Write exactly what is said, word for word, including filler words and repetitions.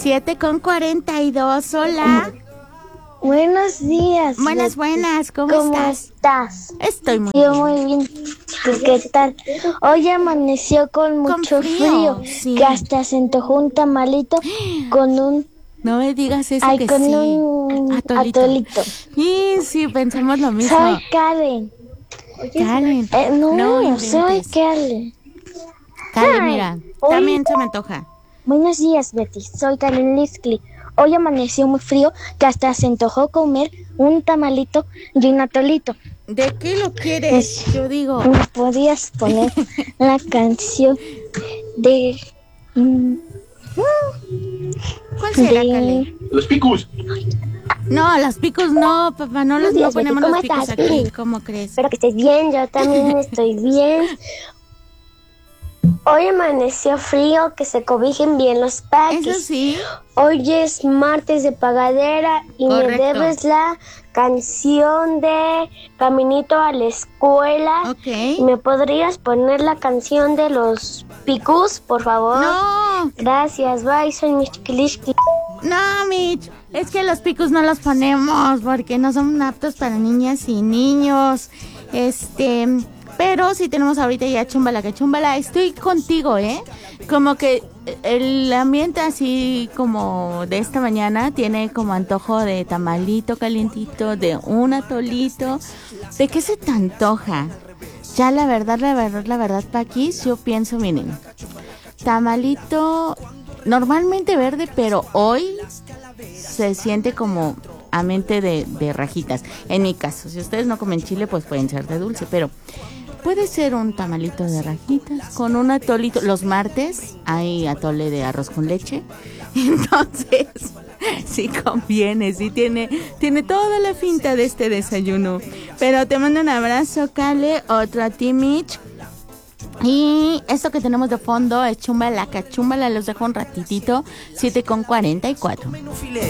siete con cuarenta y dos, hola. Buenos días. Buenas, buenas, ¿cómo, ¿Cómo estás? estás? Estoy muy Yo bien. muy bien. ¿Qué tal? Hoy amaneció con mucho Con frío, frío, sí. que hasta se antojó un tamalito con un... No me digas eso, Ay, que con sí. un Atolito. atolito. Sí, sí, pensamos lo mismo. Soy Karen. Karen, Eh, no, no soy inventes. Karen. Karen, Ay, mira, hoy- también se me antoja. Buenos días, Betty. Soy Karen Liskli. Hoy amaneció muy frío, que hasta se antojó comer un tamalito y un atolito. ¿De qué lo quieres? Es- Yo digo. ¿Me podías poner la canción de... mm, ¿Cuál será, de... Kale? Los picos. No, los picos no, papá, no los Buenos no días, Betty, ponemos ¿cómo los picos estás? aquí, ¿cómo crees? Espero que estés bien, yo también estoy bien. Hoy amaneció frío, que se cobijen bien los Eso paquis. sí, Hoy es martes de pagadera y Correcto. me debes la canción de Caminito a la Escuela. ok. ¿Me podrías poner la canción de los picus, por favor? No, Gracias, bye, soy Miss Chiquilishki. no, Mitch, es que los picos no los ponemos porque no son aptos para niñas y niños. Este, pero sí tenemos ahorita ya chumbala que chumbala. Estoy contigo, ¿eh? Como que el ambiente así como de esta mañana tiene como antojo de tamalito calientito, de un atolito. ¿De qué se te antoja? Ya la verdad, la verdad, la verdad, Paquis, yo pienso, miren, tamalito normalmente verde, pero hoy se siente como a mente de, de rajitas. En mi caso, si ustedes no comen chile, pues pueden ser de dulce, pero puede ser un tamalito de rajitas con un atolito. Los martes hay atole de arroz con leche, entonces sí conviene, sí tiene, tiene toda la finta de este desayuno. Pero te mando un abrazo, Kale, otro a ti, Mitch. Y esto que tenemos de fondo es Chumbala Cachumbala, los dejo un ratitito, siete con cuarenta y cuatro.